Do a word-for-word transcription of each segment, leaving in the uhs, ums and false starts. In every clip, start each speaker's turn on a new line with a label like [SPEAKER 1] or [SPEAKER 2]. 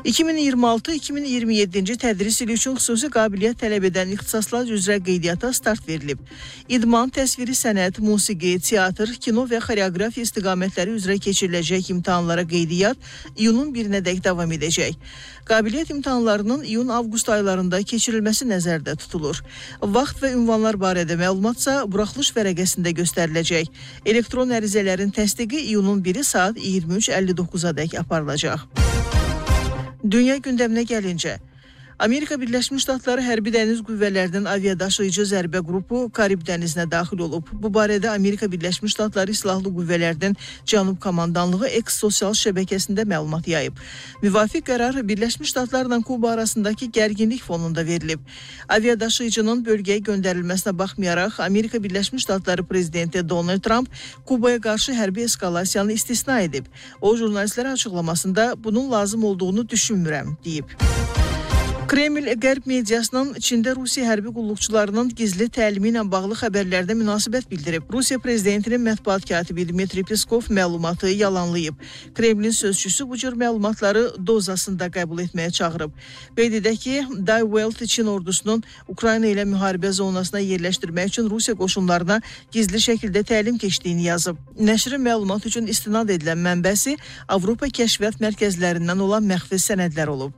[SPEAKER 1] iki min iyirmi altı iki min iyirmi yeddinci tədris ili üçün xüsusi qabiliyyət tələb edən ixtisaslar üzrə qeydiyyata start verilib. İdman, təsviri sənət, musiqi, teatr, kino və xoreografiya istiqamətləri üzrə keçiriləcək imtahanlara qeydiyyat iyunun birinədək davam edəcək. Qabiliyyət imtahanlarının iyun-avqust aylarında keçirilməsi nəzərdə tutulur. Vaxt və ünvanlar barədə məlumatsa buraxılış vərəqəsində göstəriləcək. Elektron ərizələrin təsdiqi iyunun biri saat iyirmi üç əlli doqquza dək aparılacaq. Dünya gündəminə gəlincə, Amerika Birləşmiş Ştatları Hərbi Dəniz Qüvvələrinin aviadaşıyıcı zərbə qrupu Karib dənizinə daxil olub. Bu barədə Amerika Birləşmiş Ştatları Silahlı Qüvvələrinin Cənub Komandanlığı X sosial şəbəkəsində məlumat yayıb. Müvafiq qərar Birləşmiş Ştatlarla Kuba arasındakı gərginlik fonunda verilib. Aviadaşıyıcının bölgəyə göndərilməsinə baxmayaraq, Amerika Birləşmiş Ştatları Prezidenti Donald Trump Kubaya qarşı hərbi eskalasiyanı istisna edib. O, jurnalistlərə açıqlamasında bunun lazım olduğunu düşünmürəm, deyib. Kreml Qərb mediasının Çində Rusiya hərbi qulluqçularının gizli təlimi ilə bağlı xəbərlərdə münasibət bildirib. Rusiya prezidentinin mətbuat katibi Dmitri Peskov məlumatı yalanlayıb. Kremlin sözçüsü bu cür məlumatları dozasında qəbul etməyə çağırıb. Qeyd edək ki, Die Welt Çin ordusunun Ukrayna ilə müharibə zonasına yerləşdirmək üçün Rusiya qoşunlarına gizli şəkildə təlim keçdiyini yazıb. Nəşrin məlumat üçün istinad edilən mənbəsi Avropa kəşfiyyat mərkəzlərindən olan məxfi sənədlər olub.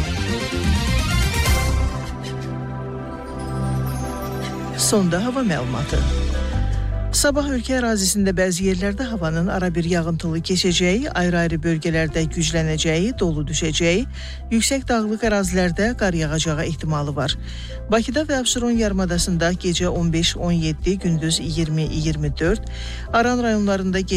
[SPEAKER 1] Sonda hava məlumatı. Sabah ölkə ərazisində bəzi yerlərdə havanın ara bir yağıntılı keçəcəyi, ayrı-ayrı bölgələrdə güclənəcəyi, dolu düşəcəyi, yüksək dağlıq ərazilərdə qar yağacağı ehtimalı var. Bakıda və Abşeron yarımadasında gecə on beş on yeddi, gündüz iyirmi iyirmi dörd, Aran rayonlarında gecə